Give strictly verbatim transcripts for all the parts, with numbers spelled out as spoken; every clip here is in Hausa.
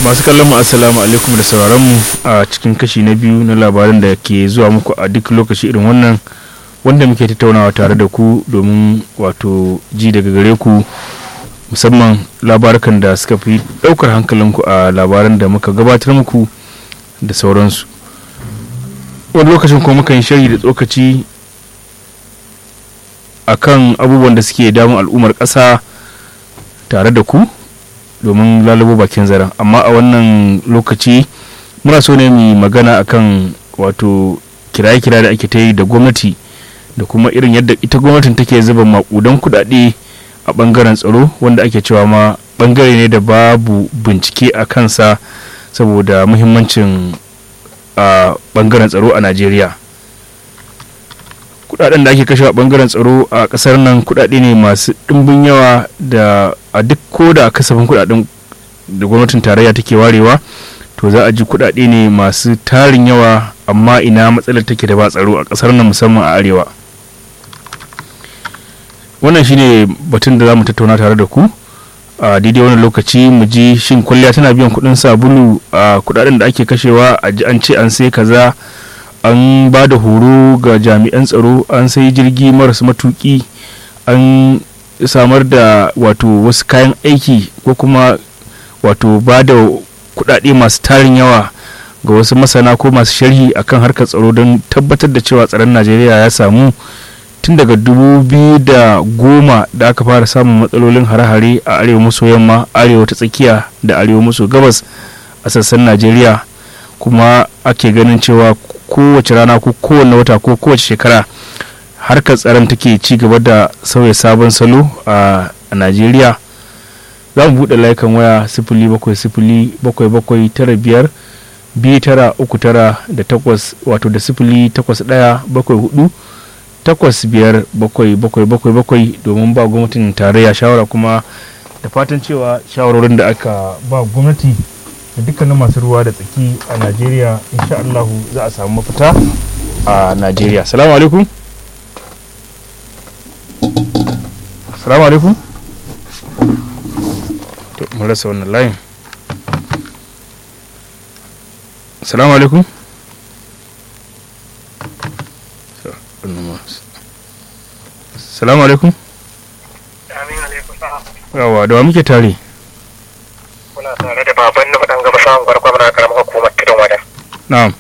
masu kallon mu assalamu alaikum da sauraron mu a cikin kashi na biyu na labaran da ke zuwa muku a duk lokaci irin wannan wanda muke tattaunawa tare da ku domin wato ji daga gare ku musamman labarukan da suka fi daukar hankalinku a labaran da muka gabatar muku da sauransu. Wani lokacin kuma muka yi shari da tsokaci akan abubuwan da suke damun al'ummar ƙasa tare da ku domin lalubo bakin zaren, amma a wannan lokaci muna so ne mu magana akan wato kiraye-kiraye da ake ta yi da gwamnati da kuma irin yadda ita gwamnatin take zuba makudan kudade a bangaren tsaro wanda ake cewa ma bangare ne da babu bincike a kansa saboda muhimmancin a bangaren tsaro a Najeriya. Kudaden da ake kashe a bangaren tsaro a kasar nan kudade ne masu dimbin yawa da a duk ko da kasafin kudaden da gwamnatin tarayya take warewa to za a ji kudade ne masu tarin yawa, amma ina matsalar take da ba tsaro a kasar nan musamman a arewa. Wannan shine batun da zamu tattauna tare da ku a daidai wannan lokaci, mu ji shin kulliya tana biyan kudin sabulu a kudaden da ake kashewa, a ji an ce an sai kaza, an ba da horo ga jami'an tsaro, an sai jirgi marasa matuki, an samar da wato wasu kayan aiki ko kuma wato ba da kudade masu tarin yawa ga wasu masana ko masu sharhi akan harkar tsaro don tabbatar da cewa tsaron Najeriya ya samu tun daga dubu biyu da goma da aka fara samun matsalolin hare-hare a arewa maso yamma, arewa ta tsakiya da arewa maso gabas a sassan Najeriya, kuma ake ganin cewa kowace rana ko kowane wata ko kowace shekara harkar tsaron take ci gaba da sauya sabon salo a Najeriya. Za mu buɗe layukan waya sifili bakwai sifili bakwai bakwai tara biyar biyu tara uku tara da takwas, wato da sifili takwas ɗaya bakwai hudu takwas biyar bakwai bakwai bakwai bakwai domin ba gwamnatin tarayya shawara, kuma da fatan cewa shawarorin da aka ba gwamnati da dukkanin masu ruwa da tsaki a Najeriya insha Allah za a samu mafita a Najeriya. Assalamu alaikum. Assalamu alaikum. To mun rasa wannan layin. Assalamu alaikum. Assalamu alaikum. Amin alaikum salam. Yawa da wa muke tare? Kuna tare da baban na faɗan gaba samun gwargwam na karamar hukumar tudun wada. Na'am.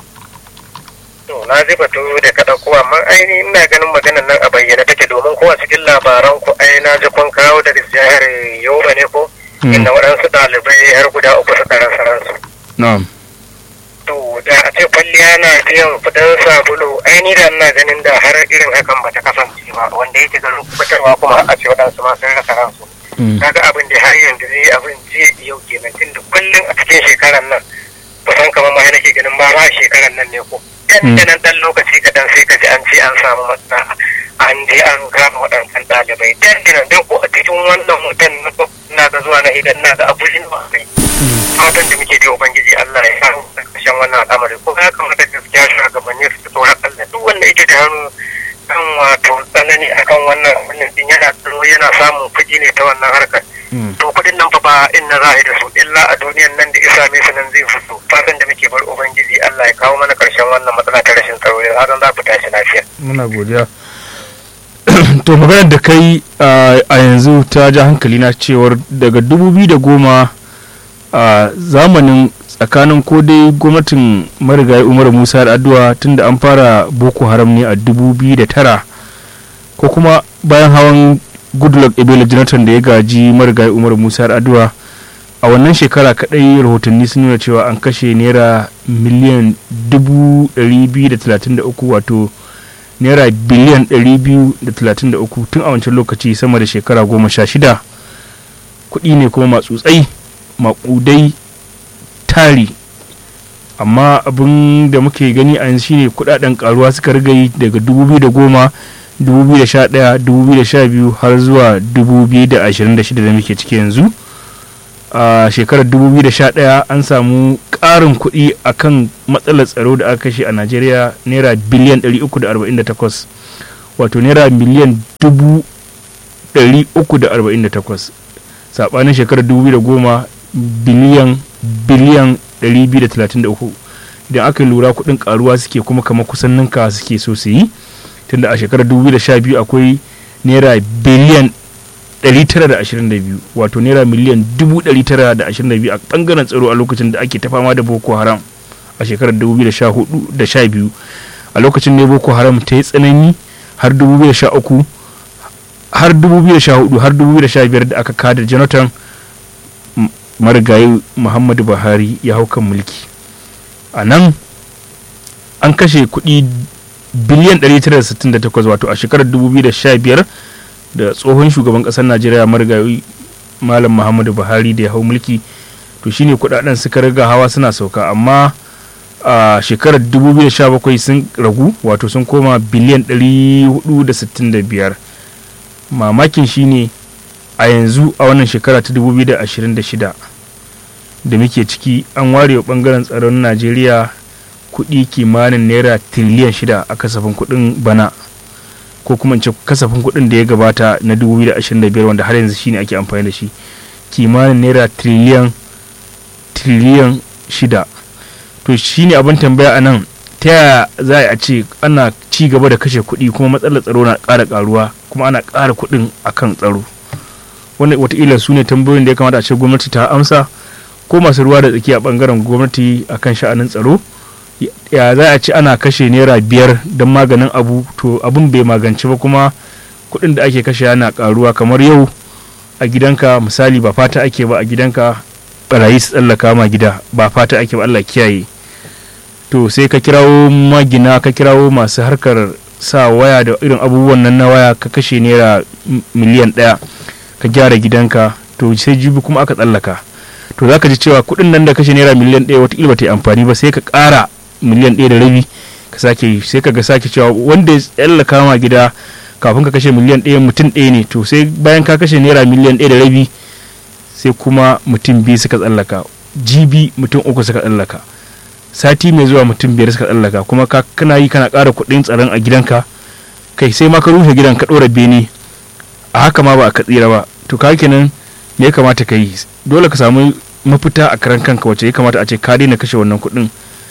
To na ji batu da kaɗa ko amma aini ina ganin maganar nan a bayyana take, domin ko a cikin labaran ku ai na ji kun kawo da jihar Yobe ne ko inda waɗansu ɗalibai har guda uku suka rasa ransu. Na'am. To da a ce kwalliya na biyan kuɗin sabulu aini da ina ganin da har irin hakan bata kasance ba, wanda yake ga rubutarwa kuma a ce waɗansu ma sun rasa ransu. Kaga abin da har yanzu zai abin jiya yau kenan, tunda kullum a cikin shekaran nan kusan kamar ma nake ganin ba ma shekaran nan ne ko dan da nan dan lokaci kadan sai ka ji an ce an samu matsala, an je an kama waɗannan ɗalibai dan da nan dan ko a cikin wannan mutan na ga zuwa na idan na ga abushin ba kai fatan da muke da ubangiji Allah ya samu ƙarshen wannan al'amari, ko ya kamata gaskiya shugabanni su tsoron Allah duk wanda yake da hannu kan wato tsanani akan wannan wannan din yana tsaro yana samun kuɗi ne ta wannan harkar. To kuɗin nan fa ba in na zahi da su illa a duniyan nan da isa mai sanan zai fito. Fatan da muke bar ubangiji Allah ya kawo mana karshen wannan matsala ta rashin tsaro, da hakan za ku tashi lafiya. Muna godiya. To maganar da kai a yanzu ta ja hankali na cewar daga dubu biyu da goma a zamanin tsakanin ko dai gwamnatin marigayi Umar Musa Yar'adua tunda an fara Boko Haram ne a dubu biyu da tara, ko kuma bayan hawan Goodluck Ebele Jonathan da ya gaji marigayi Umar Musa Yar'adua a wannan shekara kadai rahotanni sun nuna cewa an kashe naira miliyan dubu ɗari biyu da talatin da uku, wato naira biliyan ɗari biyu da talatin da uku tun a wancan lokaci, sama da shekara goma sha shida. Kuɗi ne kuma matsutsai maƙudai tari, amma abin da muke gani a yanzu shine kudaden karuwa suka rigayi daga dubu biyu da goma, dubu biyu da sha ɗaya, dubu biyu da sha biyu har zuwa dubu biyu da ashirin da shida da muke ciki yanzu. A shekarar dubu biyu da sha ɗaya an samu ƙarin kuɗi akan matsalar tsaro da aka kashe a Najeriya naira biliyan ɗari uku da arba'in da takwas, wato naira miliyan dubu ɗari uku da arba'in da takwas, saɓanin shekarar dubu biyu da goma biliyan biliyan ɗari biyu da talatin da uku. Idan aka lura kuɗin karuwa suke kuma kamar kusan ninka suke so su yi, tunda a shekarar dubu biyu da sha biyu akwai naira biliyan ɗari tara da ashirin da biyu, wato naira miliyan dubu ɗari tara da ashirin da biyu a ɓangaren tsaro a lokacin da ake ta fama da Boko Haram a shekarar dubu biyu da sha hudu da sha biyu. A lokacin ne Boko Haram ta yi tsanani har dubu biyu da sha uku har dubu biyu da sha hudu har dubu biyu da sha biyar da aka kada Jonathan marigayi Muhammadu Buhari ya hau kan mulki. A nan an kashe kuɗi biliyan ɗari tara da sittin da takwas, wato a shekarar dubu biyu da sha biyar da tsohon shugaban ƙasar Najeriya marigayi Malam Muhammadu Buhari da ya hau mulki, to shine kuɗaɗen suka riga hawa suna sauka, amma a shekarar dubu biyu da sha bakwai sun ragu, wato sun koma biliyan ɗari hudu da sittin da biyar. Mamakin shine a yanzu a wannan shekara ta dubu biyu da ashirin da shida da muke ciki an ware wa bangaren tsaron Najeriya kuɗi kimanin naira tiriliyan shida a kasafin kuɗin bana, ko kuma ce kasafin kuɗin da ya gabata na dubu biyu da ashirin da biyar, wanda har yanzu shine ake amfani da shi, kimanin naira tiriliyan tiriliyan shida. To shine abin tambaya a nan, ta yaya za a ce ana ci gaba da kashe kuɗi kuma matsalar tsaro na ƙara ƙaruwa kuma ana ƙara kuɗin akan tsaro? Wannan wataƙila su ne tambayoyin da ya kamata a ce gwamnati ta amsa, ko masu ruwa da tsaki a ɓangaren gwamnati akan sha'anin tsaro. Ya za a ce ana kashe naira biyar don maganin abu, to abin bai magance ba kuma kuɗin da ake kashe yana ƙaruwa. Kamar yau a gidanka misali, ba fata ake ba a gidanka barayi su tsallaka ma gida, ba fata ake ba, Allah kiyaye. To sai ka kirawo magina, ka kirawo masu harkar sa waya da irin abubuwan nan na waya, ka kashe naira miliyan ɗaya ka gyara gidanka, to sai jibi kuma aka tsallaka. To za ka ji cewa kuɗin nan da kashe naira miliyan ɗaya wataƙila ba ta yi amfani ba, sai ka ƙara miliyan ɗaya da rabi ka sake yi, sai ka ga sake cewa wanda ya tsallaka ma gida kafin ka kashe miliyan ɗaya mutum ɗaya ne, to sai bayan ka kashe naira miliyan ɗaya da rabi sai kuma mutum biyu suka tsallaka, jibi mutum uku suka tsallaka, sati mai zuwa mutum biyar suka tsallaka, kuma ka kana yi kana ƙara kuɗin tsaron a gidanka, kai sai ma ka rufe gidan ka ɗora bene, a haka ma ba a ka tsira ba. To ka kenan me ya kamata ka yi? Dole ka samu mafita a karan kanka wacce ya kamata a ce ka daina kashe wannan kuɗin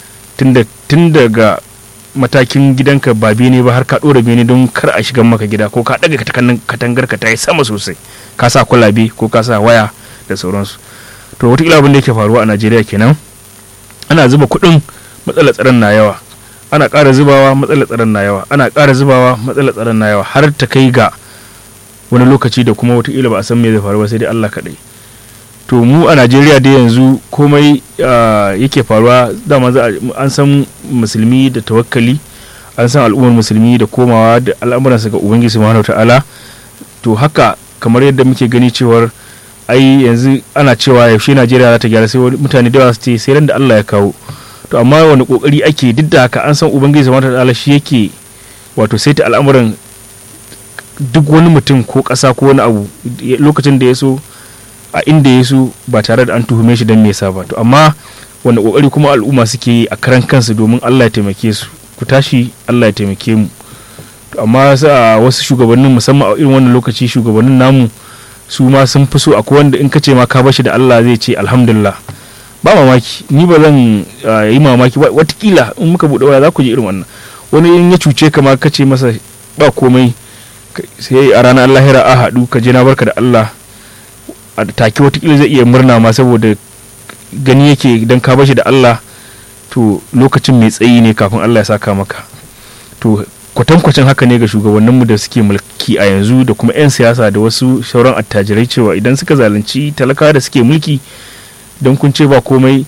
tun daga matakin gidanka ba bene ba har ka ɗora bene don kar a shigan maka gida, ko ka ɗaga katangar ka ta yi sama sosai, ka sa kwalabe ko ka sa waya da sauransu. To wataƙila abin da yake faruwa a Najeriya kenan, ana zuba kuɗin matsalar tsaron na yawa, ana ƙara zubawa matsalar tsaron na yawa, ana ƙara zubawa matsalar tsaron na yawa, har ta kai ga wani lokaci da kuma wataƙila ba a san me zai faru ba, sai dai Allah kaɗai. To mu a Najeriya dai yanzu komai yake faruwa, dama an san musulmi da tawakkali, an san al'ummar musulmi da komawa da al'amuransa ga Ubangiji subhanahu ta'ala. To haka kamar yadda muke gani cewar ai yanzu ana cewa yaushe Najeriya za ta gyara, sai mutane da yawa su ce sai ran da Allah ya kawo. To amma wani kokari ake, duk da haka an san Ubangiji subhanahu ta'ala shi yake wato saita al'amuran duk wani mutum ko ƙasa ko wani abu lokacin da ya so a inda ya so, ba tare da an tuhume shi don me yasa ba. To amma wanda kokari kuma al'umma suke yi a karan kansu domin Allah ya taimake su, ku tashi Allah ya taimake mu. To amma sa wasu shugabannin musamman a irin wannan lokaci, shugabannin namu su ma sun fi so, akwai wanda in ka ce ma ka bashi da Allah zai ce alhamdulillah. Ba mamaki, ni ba zan yi mamaki ba, watakila in muka buɗe waya za ku ji irin wannan. Wani in ya cuce ka ma ka ce masa ba komai, sai a ranar lahira a haɗu ka je na barka da Allah, a take watakila zai iya murna ma saboda gani yake idan ka bashi da Allah to lokacin mai tsayi ne kafin Allah ya saka maka. To kwatankwacin haka ne ga shugabanninmu da suke mulki a yanzu da kuma 'yan siyasa da wasu sauran attajirai, cewa idan suka zalunci talakawa da suke mulki don kun ce ba komai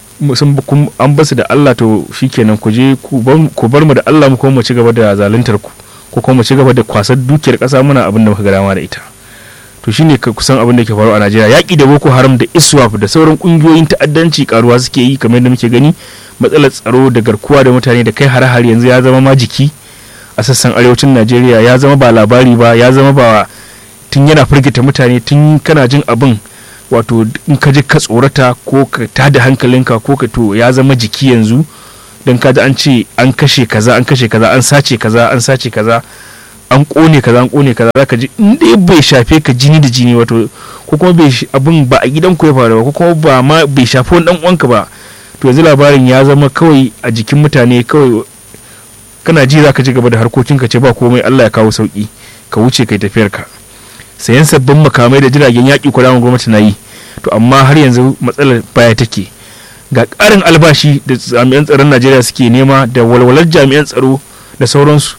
an basu da Allah, to shikenan ku je ku bar mu da Allah, mu kuma mu ci gaba da zaluntar ku, ko kuma mu ci gaba da kwasar dukiyar ƙasa muna abin da muka ga dama da ita. To shine kusan abin da ke faruwa a Najeriya. Yaƙi da Boko Haram da ISWAP da sauran ƙungiyoyin ta'addanci karuwa suke yi, kamar yadda muke gani. Matsalar tsaro da garkuwa da mutane da kai hare-hare yanzu ya zama ma jiki a sassan arewacin Najeriya, ya zama ba labari ba, ya zama ba tun yana firgita mutane, tun kana jin abin wato in ka je ka tsorata ko ka tada hankalinka ko ka, to ya zama jiki yanzu. Dan ka ji an ce an kashe kaza an kashe kaza an sace kaza an sace kaza, an kone kaza an kone kaza zaka ji in dai bai shafe ka jini da jini wato ko kuma bai abin ba a gidan ku ya faru ba ko kuma ba ma bai shafi wani dan uwanka ba to yanzu labarin ya zama kawai a jikin mutane kawai kana ji zaka ci gaba da harkokinka ce ba komai Allah ya kawo sauki ka wuce kai tafiyar ka sayan sabbin makamai da jiragen yaƙi ko da gwamnati na yi to amma har yanzu matsalar baya take ga ƙarin albashi da jami'an tsaron Najeriya suke nema da walwalar jami'an tsaro da sauransu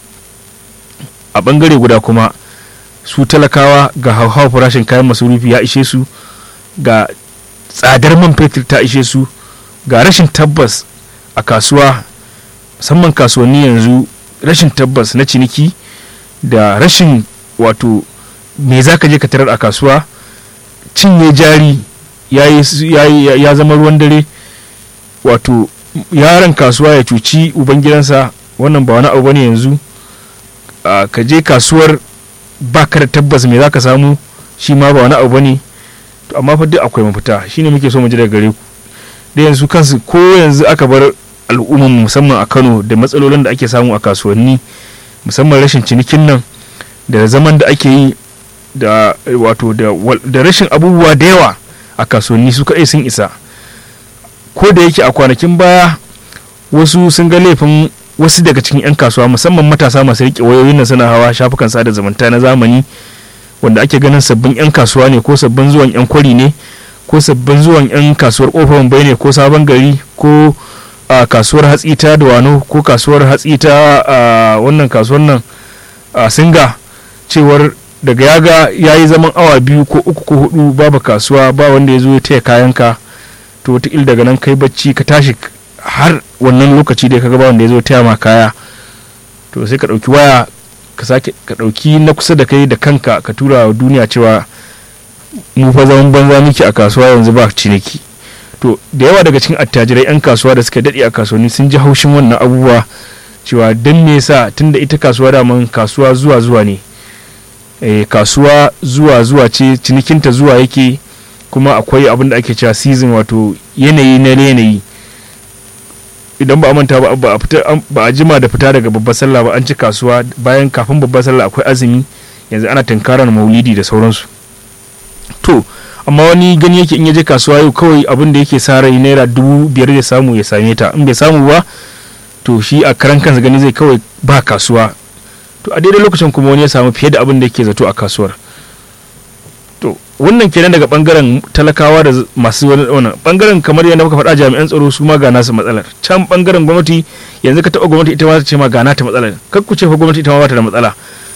a bangare guda kuma su talakawa ga hauhawar farashin kayan masarufi ya ishe su ga tsadar man fetur ta ishe su ga rashin tabbas a kasuwa musamman kasuwanni yanzu rashin tabbas na ciniki da rashin wato me za ka je ka tarar a kasuwa cinye jari ya zama ruwan dare wato yaron kasuwa ya cuci ubangidansa wannan ba wani abu bane yanzu ka je kasuwar ba ka da tabbas me za ka samu shi ma ba wani abu bane to amma fa duk akwai mafita shine muke so mu ji daga gare ku da yanzu kansu ko yanzu aka bar al'umman musamman a Kano da matsalolin da ake samu a kasuwanni musamman rashin cinikin nan da zaman da ake yi da wato da rashin abubuwa da yawa a kasuwanni su kaɗai sun isa ko da yake a kwanakin baya wasu sun ga laifin wasu daga cikin 'yan kasuwa musamman matasa masu riƙe wayoyin nan suna hawa shafukan sada zumunta na zamani wanda ake ganin sabbin 'yan kasuwa ne ko sabbin zuwan 'yan kwari ne ko sabbin zuwan 'yan kasuwar kofar bai ne ko sabon gari ko a kasuwar hatsi ta Dawano ko kasuwar hatsi ta wannan kasuwar nan a Singa cewar daga yaga ya yi zaman awa biyu ko uku ko hudu babu kasuwa ba wanda ya zo ya taya kayanka to wataƙil daga nan kai bacci ka tashi har wannan lokaci da ka gaba wanda ya zo taya ma kaya to sai ka ɗauki waya ka sake ka ɗauki na kusa da kai da kanka ka tura wa duniya cewa mu fa zaman banza muke a kasuwa yanzu ba ciniki to da yawa daga cikin attajirai 'yan kasuwa da suka daɗe a kasuwanni sun ji haushin wannan abubuwa cewa don me yasa tunda ita kasuwa daman kasuwa zuwa zuwa ne e, kasuwa zuwa zuwa ce cinikinta zuwa yake kuma akwai abin da ake cewa season wato yanayi na yanayi idan ba a manta ba ba a jima da fita daga babbar sallah ba an ci kasuwa bayan kafin babbar sallah akwai azumi yanzu ana tunkarar maulidi da sauransu to amma wani gani yake in ya je kasuwa yau kawai abin da yake sa rai naira dubu biyar ya samu ya same ta in bai samu ba to shi a karan kansa gani zai kawai ba kasuwa to a daidai lokacin kuma wani ya samu fiye da abin da yake zato a kasuwar to wannan kenan daga bangaren talakawa da masu wannan bangaren kamar yadda muka faɗa jami'an tsaro su ma ga nasu matsalar can bangaren gwamnati yanzu ka taɓa gwamnati ita ma ta ce ma ga nata matsalar kar ku ce fa gwamnati ita ma ba ta da matsala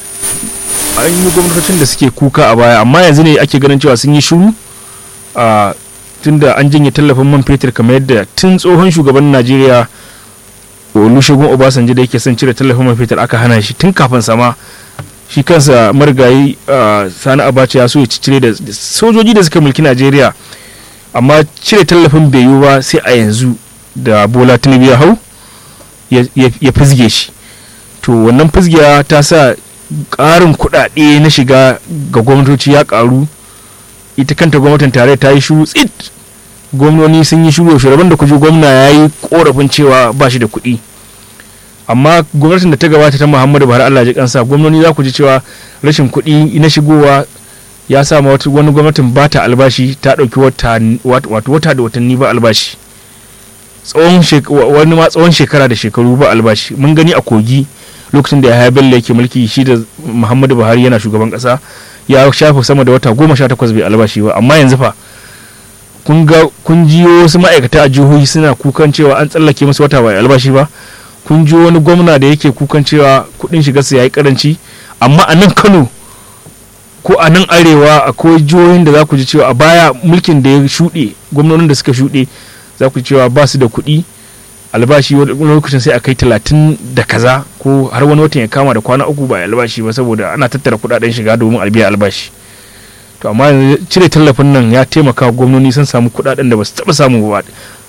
an yi gwamnatocin da suke kuka a baya amma yanzu ne ake ganin cewa sun yi shiru a tunda an janye tallafin man fetur kamar yadda tun tsohon shugaban Najeriya Olusegun Obasanjo da yake son cire tallafin man fetur aka hana shi tun kafin sama shi kansa marigayi Sani Abacha ya so ya cire da sojoji da suka mulki Najeriya amma cire tallafin bai yiwu ba sai a yanzu da Bola Tinubu ya hau ya fizge shi to wannan fizgiya ta sa ƙarin kuɗaɗe na shiga ga gwamnatoci ya ƙaru ita kanta gwamnatin tare ta yi shuru tsit gwamnoni sun yi shuru shugaban da kuji gwamna ya yi korafin cewa ba shi da kuɗi amma gwamnatin da ta gabata ta Muhammadu Buhari Allah ji kansa gwamnoni za ku ji cewa rashin kuɗi na shigowa ya sa ma wani gwamnatin ba ta albashi ta ɗauki wata wato wata da watanni ba albashi tsawon wani ma tsawon shekara da shekaru ba albashi mun gani a Kogi lokacin da Yahaya Bello yake mulki shi da Muhammadu Buhari yana shugaban kasa ya shafe sama da wata goma sha takwas bai albashi ba amma yanzu fa kun ga kun jiyo wasu ma'aikata a jihohi suna kukan cewa an tsallake musu wata bai albashi ba kun ji wani gwamna da yake kukan cewa kudin shigarsa yayi karanci amma a nan Kano ko a nan arewa akwai jihohin da za ku ji cewa a baya mulkin da ya shuɗe gwamnonin da suka shuɗe za ku ji cewa ba su da kuɗi albashi wani lokacin sai a kai talatin da kaza ko har wani watan ya kama da kwana uku ba albashi ba saboda ana tattara kudaden shiga domin a biya albashi to amma cire tallafin nan ya taimaka gwamnoni sun samu kudaden da ba su taba samu ba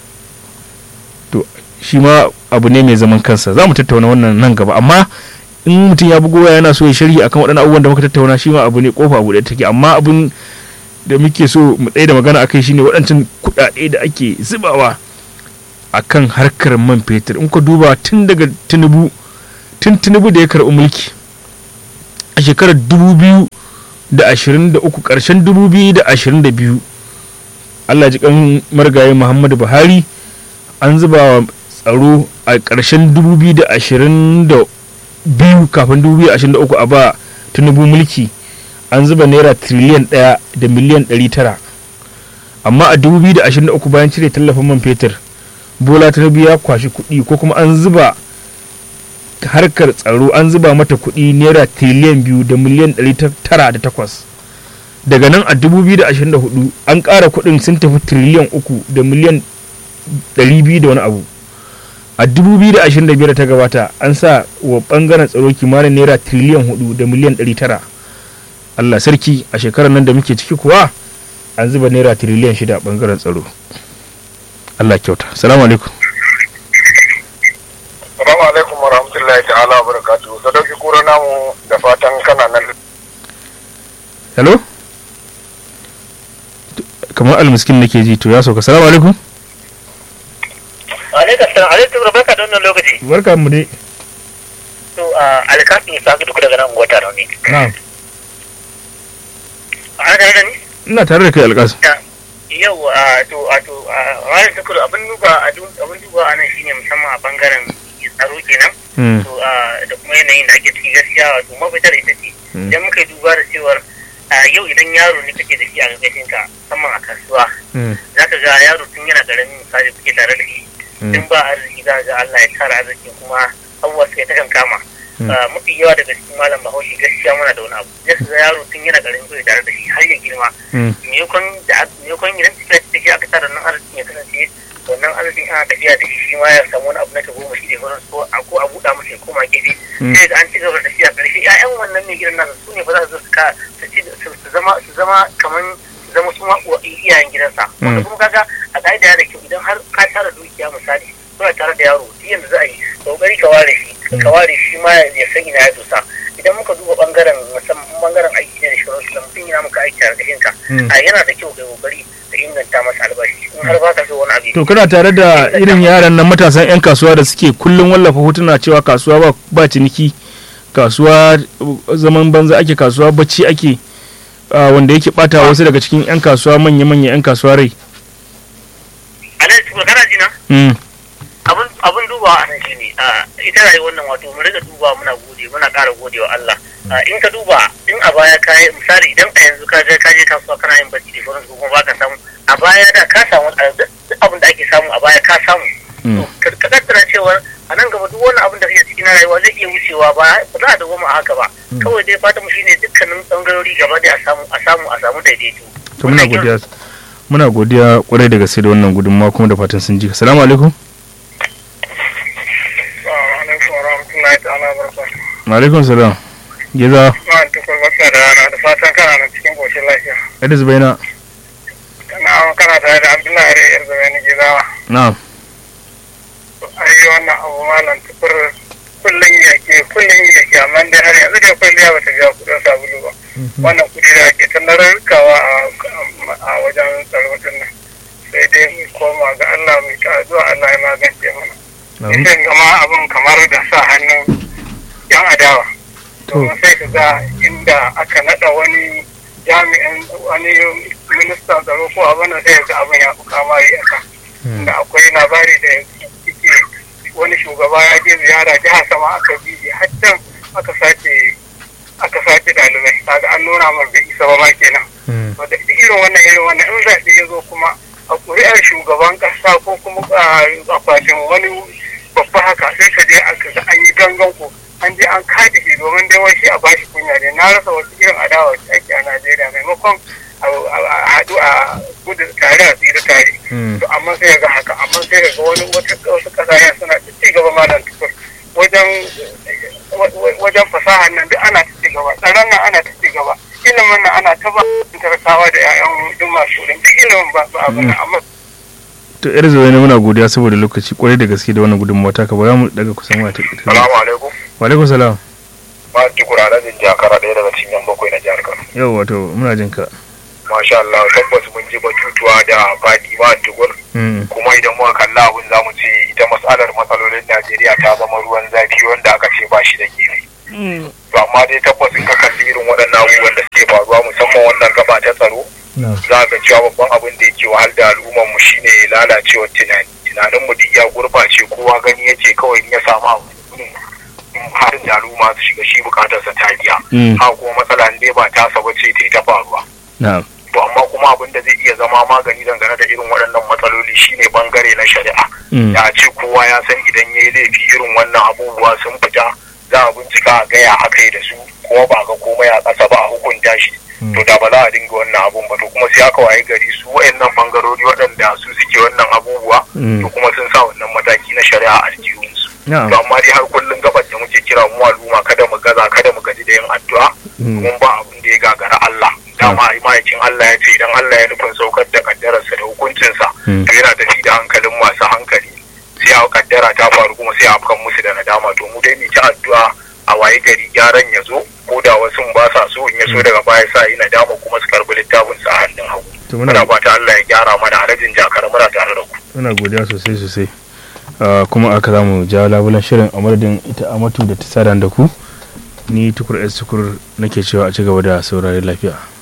to shi ma abu ne mai zaman kansa za mu tattauna wannan nan gaba amma in mutum ya bugo yana so ya sharhi akan waɗannan abubuwan da muka tattauna shi ma abu ne kofa abu da take amma abun da muke so mu tsaye da magana akai shine waɗancan kudade da ake zubawa akan harkar man fetur in ka duba tun daga Tinubu tun Tinubu da ya karɓi mulki a shekarar dubu biyu da ashirin da uku ƙarshen dubu biyu da ashirin da biyu Allah ji kan marigayi Muhammadu Buhari an zuba wa tsaro a ƙarshen dubu biyu da ashirin da biyu kafin dubu biyu da ashirin da uku a ba Tinubu mulki an zuba naira tiriliyan ɗaya da miliyan ɗari tara amma a dubu biyu da ashirin da uku bayan cire tallafin man fetur Bola Tinubu ya kwashi kuɗi ko kuma an zuba harkar tsaro an zuba mata kuɗi naira tiriliyan biyu da miliyan ɗari tara da takwas daga nan a dubu biyu da ashirin da hudu an ƙara kuɗin sun tafi tiriliyan uku da miliyan ɗari biyu da wani abu a dubu biyu da ashirin da biyar ta gabata an sa wa ɓangaren tsaro kimanin naira tiriliyan hudu da miliyan ɗari tara Allah sarki a shekarar nan da muke ciki kuwa an zuba naira tiriliyan shida a ɓangaren tsaro Allah kyauta salamu alaikum salamu alaikum wa rahmatullahi ta'ala wa barakatuhu sadauki kura namu da fatan kana nan hello kamar almiskin nake ji to ya sauka salamu alaikum alaikum salam alaikum barka da wannan lokaci barka mu dai to alkafi sa duk daga nan gota ne na'am ana tare da ni ina tare da kai alkasu yau a to a to wani tukuru abin duba abin duba a nan shine musamman a bangaren tsaro kenan to da kuma yanayin da ake ciki gaskiya wato mafitar ita ce idan muka yi duba da cewar yau idan yaro ne kake da shi a gagashin ka musamman a kasuwa zaka ga yaro tun yana karamin misali kuke tare da shi tun ba arziki za ga Allah ya tara arziki kuma abubuwa suka ta kan kama mafi yawa daga cikin malam bahaushe gaskiya muna da wani abu ya ga yaro tun yana karamin kuke tare da shi har ya girma maimakon da maimakon idan tafiya ta tafiya aka tara nan arzikin ya kasance wannan arzikin ana tafiya da shi shi ma ya samu wani abu na ta goma shi da sauran su ko a buɗa masa ya koma gefe sai ga an ci gaba da tafiya ƙarshe ƴaƴan wannan mai gidan nasa su ne ba za su ka su zama su zama kamar su zama su ma iyayen gidansa wanda kuma kaga a ƙa'ida da kyau idan har ka tara dukiya misali suna tare da yaro duk yanda za a yi kokari ka ware shi ka ware shi ma ya san ina ya dosa idan muka duba bangaren musamman bangaren aiki ne da shirin da mutum yana muka aiki a ƙarƙashin ka a yana da kyau kai kokari ka inganta masa albashi in har ba ka so wani abu to kana tare da irin yaran nan matasan yan kasuwa da suke kullum wallafa hotuna cewa kasuwa ba ba ciniki kasuwa zaman banza ake kasuwa bacci ake wanda yake bata wasu daga cikin yan kasuwa manya manya yan kasuwa rai alhaji kuma kana jina abun abun dubawa a nan shine ita rayuwar nan wato mu riga dubawa muna gode muna ƙara gode wa Allah in ka duba in a baya ka yi misali idan a yanzu ka je ka je kasuwa kana yin bacci da sauransu kuma ba ka samu a baya da ka samu duk abin da ake samu a baya ka samu ka kaddara cewa a nan gaba duk wani abin da kake cikin rayuwa zai iya wucewa ba ba za a dawo mu a haka ba kawai dai fata mu shine dukkanin bangarori gaba da a samu a samu a samu daidaito to muna godiya muna godiya kwarai da gaske da wannan gudunmawa kuma da fatan sun ji assalamu alaikum wa alaikum salam gida ma'an tukur baka da rana da fatan kana nan cikin koshin lafiya yadda zubaina kana kana tare da Abdullahi Are yar zubaina gidawa na'am ai wannan abu malam tukur kullun yake kullun yake amma dai har yanzu da kulliya bata biya kudin sabulu ba wannan kudi da ake tanarkawa a wajen tsaro din nan sai dai mu koma ga Allah mai ta zuwa Allah ya magance mana idan gama abin kamar da sa hannun yan adawa domin sai ka ga inda aka nada wani jami'in wani ministan tsaro ko abin da sai ga abin ya fi kamari a kan da akwai labari da yake wani shugaba ya je ziyara jihar sama aka bibi haccan aka sace aka sace dalibai kaga an nuna mar bai isa ba ma kenan to da irin wannan irin wannan in zaɓe ya zo kuma a ƙuri'ar shugaban ƙasa ko kuma akwatin wani babba haka sai ka je aka ga an yi gangan ko an je an kaji shi domin dai wai shi a bashi kunya ne na rasa wasu irin adawa ake a Najeriya maimakon a haɗu a gudu tare a tsira tare to amma sai ga haka amma sai ga wani wasu ƙasashen suna ci gaba malam tukur wajen wajen fasahar nan duk ana ci gaba tsaron nan ana ci gaba ilimin nan ana ta ba tarkawa da 'ya'yan duk masu duk ilimin ba su abu amma to yar zuwa ne muna godiya saboda lokaci kwarai da gaske da wannan gudunmawa ta ka ba mu daga kusan wata salamu alaikum wa alaikum salam ma tukura da jin jakara ɗaya daga cikin yan bakwai na jihar Kano yau wato muna jin ka masha Allah tabbas mun ji batutuwa da fadi ba tukur kuma idan muka kalla abun zamu ce ita mas'alar matsalolin Najeriya ta zama ruwan zafi wanda aka ce ba shi da gefe to amma dai tabbas in ka kalli irin waɗannan abubuwan da suke faruwa musamman wannan gaba ta tsaro za ga cewa babban abin da yake wahal da al'ummar mu shine lalacewar tunani tunanin mu duk ya gurbace kowa gani yake kawai in ya samu abu har da al'umma su shiga shi bukatarsa ta biya haka kuma matsala ne ba ta saba ce ta faruwa to amma kuma abin da zai iya zama magani dangane da irin waɗannan matsaloli shine bangare na shari'a da ce kowa ya san idan ya yi laifi irin wannan abubuwa sun fita za a bincika a gaya aka yi da su kuma ba ga komai a ƙasa ba a hukunta shi to da ba za a dinga wannan abun ba to kuma sai aka waye gari su waɗannan bangarori waɗanda su suke wannan abubuwa to kuma sun sa wannan mataki na shari'a a aljihunsu to amma dai har kullum gabar da muke kira mu al'umma kada mu gaza kada mu gaji da yin addu'a mun ba abin da ya gagara Allah dama ma'aikin Allah ya ce idan Allah ya nufin saukar da kaddararsa da hukuncinsa to yana tafi da hankalin masu hankali sai a kaddara ta faru kuma sai a afkan musu da nadama to mu dai mu ci addu'a a waye gari gyaran ya zo ko da wasu ba sa so in ya so daga baya sa yi nadama kuma su karbi littafin sa a hannun hagu muna fata Allah ya gyara mana alhajin jakar muna tare da ku muna godiya sosai sosai kuma aka zamu ja labulan shirin a madadin ita Amatu da ta sada da ku ni tukur s tukur nake cewa a ci gaba da saurari lafiya.